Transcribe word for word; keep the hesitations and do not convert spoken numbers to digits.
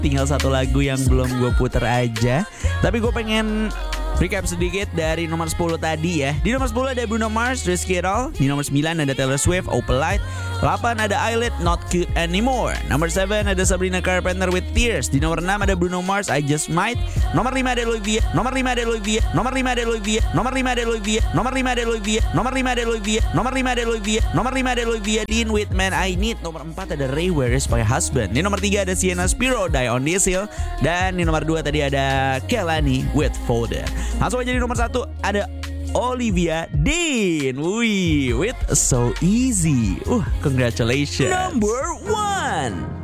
Tinggal satu lagu yang belum gue puter aja. Tapi gue pengen recap sedikit dari nomor sepuluh tadi ya. Di nomor sepuluh ada Bruno Mars, Risk It All. Di nomor sembilan ada Taylor Swift, Opalite. delapan ada Eyelid, Not Cute Anymore. Nomor tujuh ada Sabrina Carpenter with Tears. Di nomor enam ada Bruno Mars, I Just Might. Nomor lima ada Olivia. Nomor lima ada Olivia. Nomor lima ada Olivia. Nomor lima ada Olivia. Nomor lima ada Olivia. Nomor lima ada Olivia. Nomor lima ada Olivia. Nomor lima ada Olivia Dean with Man I Need. Nomor empat ada Ray Where Is My Husband. Di nomor tiga ada Sienna Spiro, Die on This Hill. Dan di nomor dua tadi ada Kelani with Folder. Langsung aja di nomor satu ada Olivia Dean, wih, with So Easy. Uh, congratulations. Number one.